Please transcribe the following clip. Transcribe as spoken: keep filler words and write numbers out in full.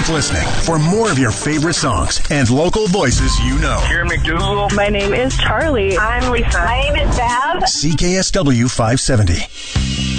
listening for more of your favorite songs and local voices you know. Karen McDougal. My name is Charlie. I'm Lisa. My name is Bev. C K S W five seventy.